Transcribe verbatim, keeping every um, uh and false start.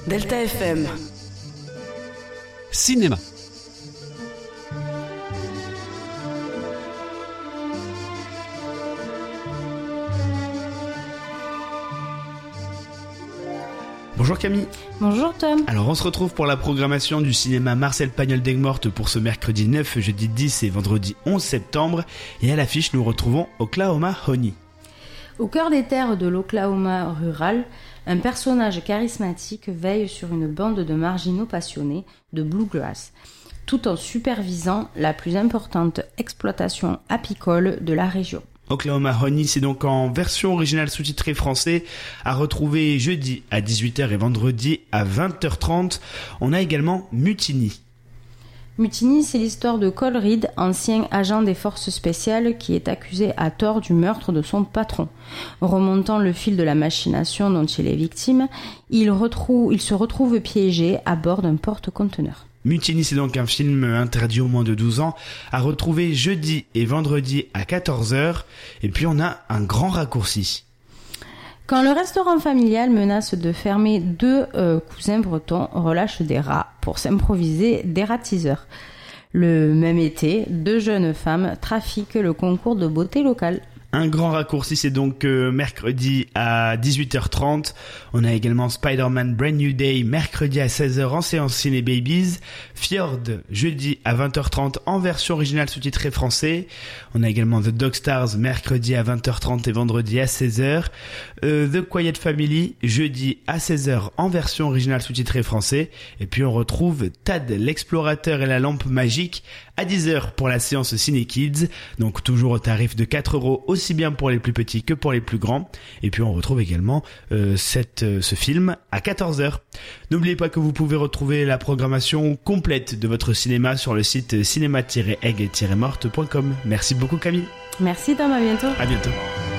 Delta F M. Cinéma. Bonjour Camille. Bonjour Tom. Alors on se retrouve pour la programmation du cinéma Marcel Pagnol-D'Aigues-Mortes pour ce mercredi neuf, jeudi dix et vendredi onze septembre. Et à l'affiche, nous retrouvons Oklahoma Honey. Au cœur des terres de l'Oklahoma rural, un personnage charismatique veille sur une bande de marginaux passionnés de bluegrass, tout en supervisant la plus importante exploitation apicole de la région. Oklahoma Honey, c'est donc en version originale sous-titrée français, à retrouver jeudi à dix-huit heures et vendredi à vingt heures trente. On a également Mutiny. Mutiny, c'est l'histoire de Cole Reed, ancien agent des forces spéciales qui est accusé à tort du meurtre de son patron. Remontant le fil de la machination dont il est victime, il, retrouve, il se retrouve piégé à bord d'un porte-conteneur. Mutiny, c'est donc un film interdit aux moins de douze ans, à retrouver jeudi et vendredi à quatorze heures. Et puis on a un grand raccourci. Quand le restaurant familial menace de fermer, deux euh, cousins bretons relâchent des rats pour s'improviser des ratiseurs. Le même été, deux jeunes femmes trafiquent le concours de beauté local. Un grand raccourci, c'est donc euh, mercredi à dix-huit heures trente. On a également Spider-Man Brand New Day, mercredi à seize heures en séance Ciné Babies. Fjord, jeudi à vingt heures trente en version originale sous-titrée français. On a également The Dog Stars, mercredi à vingt heures trente et vendredi à seize heures. Euh, The Quiet Family, jeudi à seize heures en version originale sous-titrée français. Et puis on retrouve Tad, l'explorateur et la lampe magique, à dix heures pour la séance Ciné Kids. Donc toujours au tarif de quatre euros, aussi bien pour les plus petits que pour les plus grands. Et puis on retrouve également euh, cette, euh, ce film à quatorze heures. N'oubliez pas que vous pouvez retrouver la programmation complète de votre cinéma sur le site cinéma tiret egg tiret morte point com. Merci beaucoup Camille. Merci Tom, à bientôt. À bientôt.